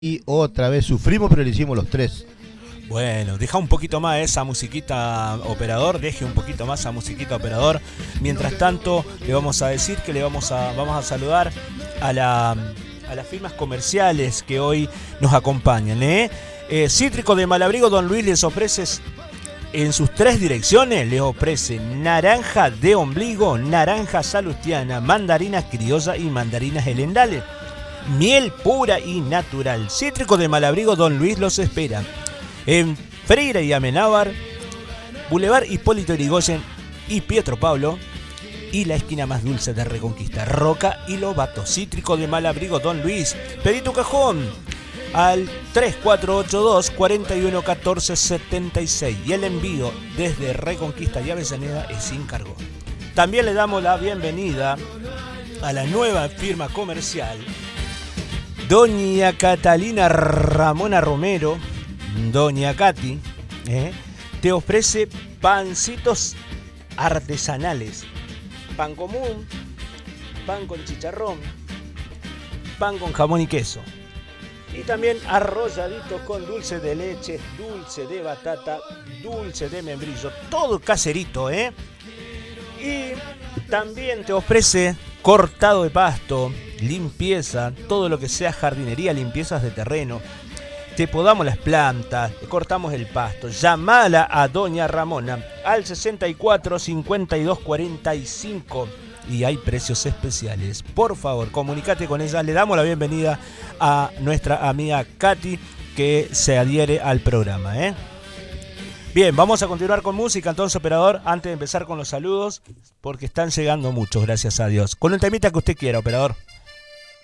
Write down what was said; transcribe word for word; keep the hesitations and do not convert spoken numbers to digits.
Y otra vez sufrimos, pero lo hicimos los tres. Bueno, deja un poquito más esa musiquita, operador, deje un poquito más esa musiquita, operador. Mientras tanto, le vamos a decir que le vamos a, vamos a saludar a, la, a las firmas comerciales que hoy nos acompañan. ¿eh? Eh, Cítrico de Malabrigo Don Luis les ofrece en sus tres direcciones, les ofrece naranja de ombligo, naranja salustiana, mandarinas criolla y mandarinas helendales. Miel pura y natural. Cítrico de Malabrigo Don Luis los espera en Freire y Amenábar, Boulevard Hipólito Yrigoyen y Pietro Pablo, y la esquina más dulce de Reconquista, Roca y Lobato. Cítrico de Malabrigo Don Luis. Pedí tu cajón al tres cuatro ocho dos, cuatro uno uno cuatro, siete seis y el envío desde Reconquista y Avellaneda es sin cargo. También le damos la bienvenida a la nueva firma comercial Doña Catalina Ramona Romero. Doña Katy ¿eh? te ofrece pancitos artesanales, pan común, pan con chicharrón, pan con jamón y queso, y también arrolladitos con dulce de leche, dulce de batata, dulce de membrillo, todo caserito, ¿eh? Y también te ofrece cortado de pasto, limpieza, todo lo que sea jardinería, limpiezas de terreno. Te podamos las plantas, cortamos el pasto. Llamala a Doña Ramona al sesenta y cuatro, cincuenta y dos, cuarenta y cinco y hay precios especiales. Por favor, comunícate con ella. Le damos la bienvenida a nuestra amiga Katy, que se adhiere al programa, ¿eh? Bien, vamos a continuar con música entonces, operador, antes de empezar con los saludos, porque están llegando muchos, gracias a Dios. Con un temita que usted quiera, operador.